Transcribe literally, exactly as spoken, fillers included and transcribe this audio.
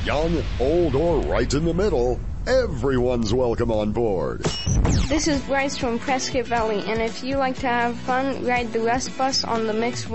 Young, old, or right in the middle, everyone's welcome on board. This is Bryce from Prescott Valley, and if you like to have fun, ride the Rust Bus on the Mix